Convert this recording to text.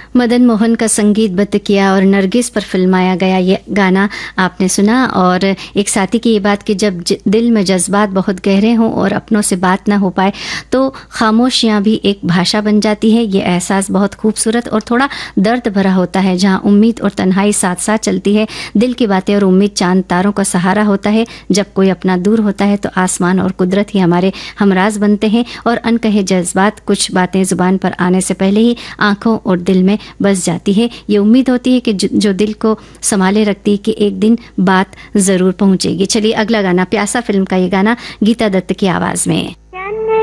मदन मोहन का संगीतबद्ध किया और नरगिस पर फिल्माया गया ये गाना आपने सुना। और एक साथी की ये बात कि जब दिल में जज्बात बहुत गहरे हों और अपनों से बात ना हो पाए तो खामोशियाँ भी एक भाषा बन जाती है। ये एहसास बहुत खूबसूरत और थोड़ा दर्द भरा होता है, जहाँ उम्मीद और तन्हाई साथ साथ चलती है। दिल की बातें और उम्मीद चांद तारों का सहारा होता है। जब कोई अपना दूर होता है तो आसमान और कुदरत ही हमारे हमराज बनते हैं और अनकहे जज्बात, कुछ बातें जुबान पर आने से पहले ही आंखों और दिल में बस जाती है। ये उम्मीद होती है कि जो दिल को संभाले रखती है कि एक दिन बात जरूर पहुंचेगी। चलिए अगला गाना, प्यासा फिल्म का ये गाना गीता दत्त की आवाज में।